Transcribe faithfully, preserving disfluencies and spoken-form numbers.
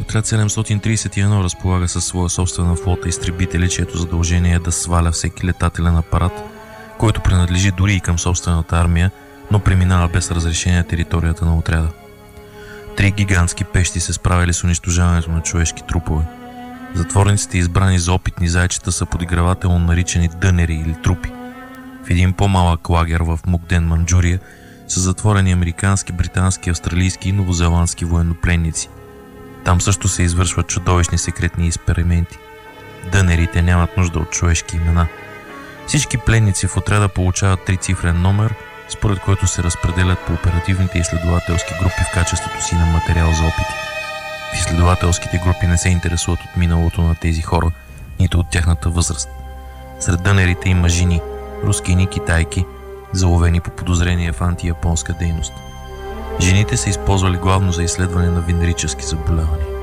Отряд седемстотин тридесет и едно разполага със своя собствена флота изтребители, чието задължение е да сваля всеки летателен апарат, който принадлежи дори и към собствената армия, но преминава без разрешение територията на отряда. Три гигантски пещи се справили с унищожаването на човешки трупове. Затворниците, избрани за опитни зайчета, са подигравателно наричани дънери или трупи. В един по-малък лагер в Мукден, Манджурия, са затворени американски, британски, австралийски и новозеландски военнопленници. Там също се извършват чудовищни секретни експерименти. Дънерите нямат нужда от човешки имена. Всички пленници в отряда получават трицифрен номер, според който се разпределят по оперативните изследователски групи в качеството си на материал за опити. В изследователските групи не се интересуват от миналото на тези хора, нито от тяхната възраст. Сред дънерите има жени, рускини, китайки, заловени по подозрение в антияпонска дейност. Жените са използвали главно за изследване на венерически заболявания.